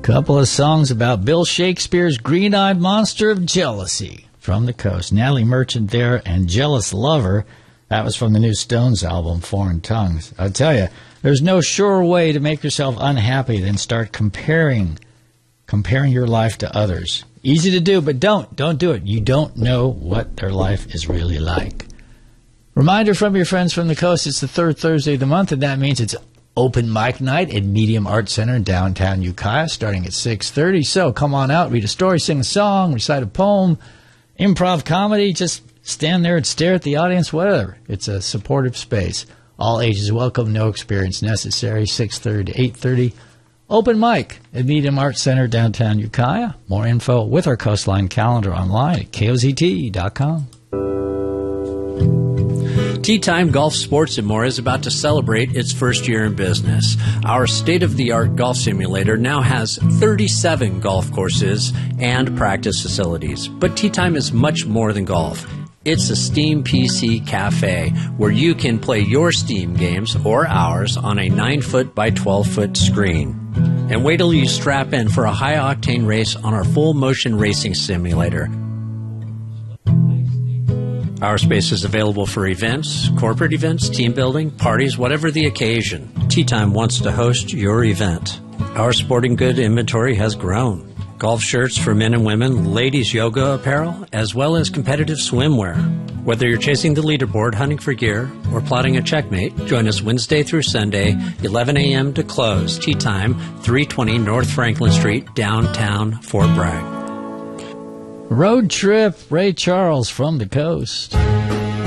Couple of songs about Bill Shakespeare's green-eyed monster of jealousy from the coast. Natalie Merchant there and Jealous Lover. That was from the new Stones album, Foreign Tongues. I'll tell you, there's no sure way to make yourself unhappy than start comparing your life to others. Easy to do, but don't do it. You don't know what their life is really like. Reminder from your friends from the coast, it's the third Thursday of the month, and that means it's open mic night at Medium Arts Center in downtown Ukiah, starting at 6:30. So come on out, read a story, sing a song, recite a poem, improv comedy, just stand there and stare at the audience, whatever. It's a supportive space. All ages welcome, no experience necessary, 6:30 to 8:30. Open mic at Medium Arts Center, downtown Ukiah. More info with our Coastline calendar online at kozt.com. Tea Time Golf Sports and More is about to celebrate its first year in business. Our state-of-the-art golf simulator now has 37 golf courses and practice facilities. But Tea Time is much more than golf. It's a Steam PC cafe where you can play your Steam games or ours on a 9-foot by 12-foot screen. And wait till you strap in for a high-octane race on our full-motion racing simulator. Our space is available for events, corporate events, team building, parties, whatever the occasion. Tea Time wants to host your event. Our sporting good inventory has grown. Golf shirts for men and women, ladies yoga apparel, as well as competitive swimwear. Whether you're chasing the leaderboard, hunting for gear, or plotting a checkmate, join us Wednesday through Sunday, 11 a.m. to close. Tea Time, 320 North Franklin Street, downtown Fort Bragg. Road Trip, Ray Charles from the coast.